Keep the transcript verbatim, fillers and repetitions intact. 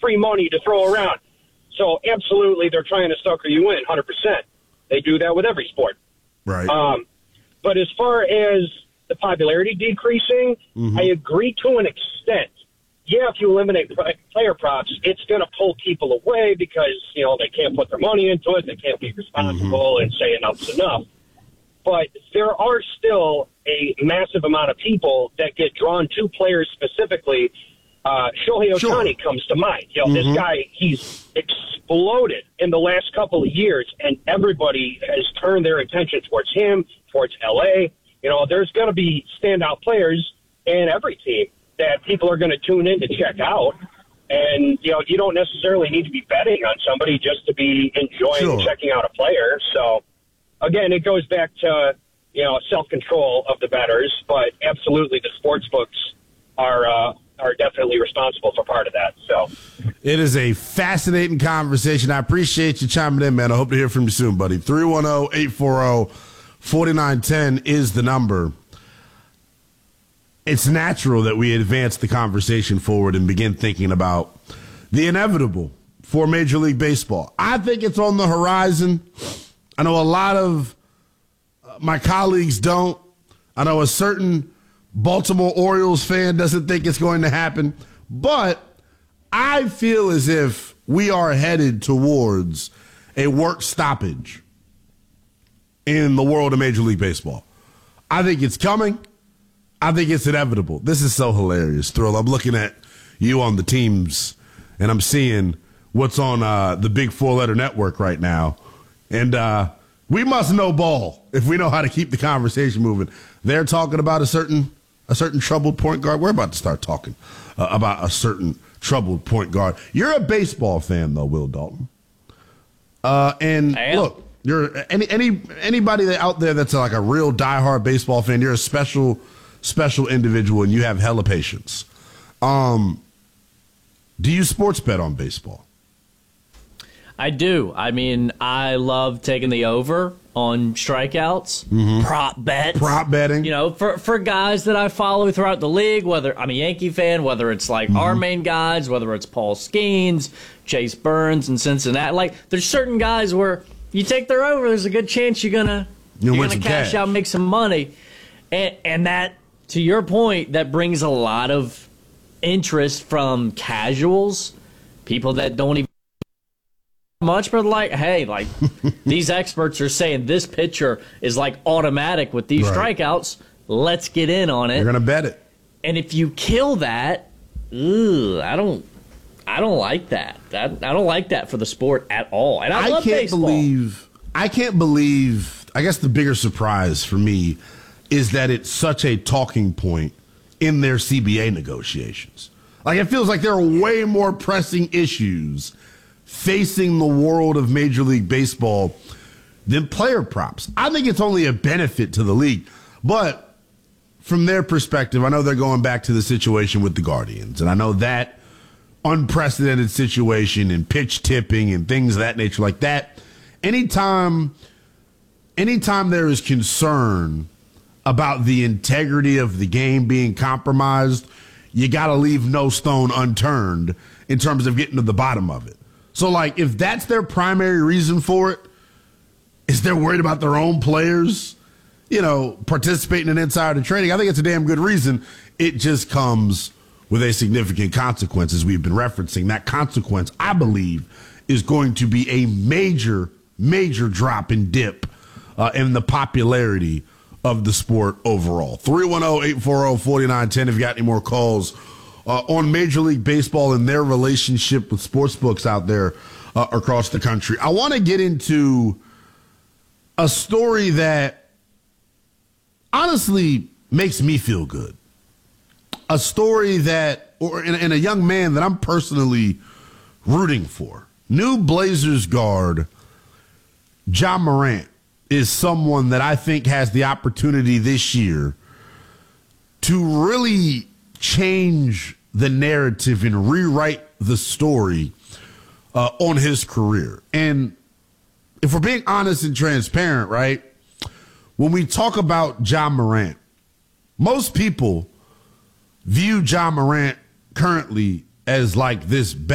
free money to throw around. So absolutely, they're trying to sucker you in, one hundred percent. They do that with every sport. Right. Um, but as far as the popularity decreasing, mm-hmm. I agree to an extent. Yeah, if you eliminate player props, it's going to pull people away because, you know, they can't put their money into it. They can't be responsible mm-hmm. and say enough's enough. But there are still a massive amount of people that get drawn to players specifically. Uh, Shohei Ohtani sure. comes to mind. You know, mm-hmm. this guy, he's exploded in the last couple of years, and everybody has turned their attention towards him, towards L A. You know, there's going to be standout players in every team that people are going to tune in to check out. And, you know, you don't necessarily need to be betting on somebody just to be enjoying sure. checking out a player. So, again, it goes back to, you know, self-control of the bettors. But absolutely, the sports books are uh, are definitely responsible for part of that. So, it is a fascinating conversation. I appreciate you chiming in, man. I hope to hear from you soon, buddy. three one zero, eight four zero, four nine one zero is the number. It's natural that we advance the conversation forward and begin thinking about the inevitable for Major League Baseball. I think it's on the horizon. I know a lot of my colleagues don't. I know a certain Baltimore Orioles fan doesn't think it's going to happen. But I feel as if we are headed towards a work stoppage in the world of Major League Baseball. I think it's coming. I think it's inevitable. This is so hilarious, Thrill. I'm looking at you on the teams, and I'm seeing what's on uh, the big four-letter network right now. And uh, we must know ball if we know how to keep the conversation moving. They're talking about a certain a certain troubled point guard. We're about to start talking uh, about a certain troubled point guard. You're a baseball fan, though, Will Dalton. Uh, and look, you're any any anybody that out there that's like a real diehard baseball fan. You're a special. special individual, and you have hella patience. Um, do you sports bet on baseball? I do. I mean, I love taking the over on strikeouts, mm-hmm. prop bets. Prop betting. You know, for, for guys that I follow throughout the league, whether I'm a Yankee fan, whether it's like mm-hmm. our main guys, whether it's Paul Skeens, Chase Burns in Cincinnati. Like, there's certain guys where you take their over, there's a good chance you're going to you're gonna cash, cash out and make some money. And, and that, to your point, that brings a lot of interest from casuals, people that don't even much, but like, hey, like these experts are saying this pitcher is like automatic with these right. strikeouts. Let's get in on it. You're gonna bet it, and if you kill that, ugh, I don't, I don't like that. That I don't like that for the sport at all. And I, I love can't baseball. believe. I can't believe. I guess the bigger surprise for me is that it's such a talking point in their C B A negotiations. Like, it feels like there are way more pressing issues facing the world of Major League Baseball than player props. I think it's only a benefit to the league. But from their perspective, I know they're going back to the situation with the Guardians. And I know that unprecedented situation and pitch tipping and things of that nature like that. Anytime, anytime there is concern about the integrity of the game being compromised, you got to leave no stone unturned in terms of getting to the bottom of it. So, like, if that's their primary reason for it, is they're worried about their own players, you know, participating in insider trading, I think it's a damn good reason. It just comes with a significant consequence, as we've been referencing. That consequence, I believe, is going to be a major, major drop in dip uh, in the popularity of the sport overall. three one zero, eight four zero, four nine one zero if you got any more calls uh, on Major League Baseball and their relationship with sports books out there uh, across the country. I want to get into a story that honestly makes me feel good. A story that, or in, in a young man that I'm personally rooting for. New Blazers guard Ja Morant is someone that I think has the opportunity this year to really change the narrative and rewrite the story uh, on his career. And if we're being honest and transparent, right, when we talk about Ja Morant, most people view Ja Morant currently as like this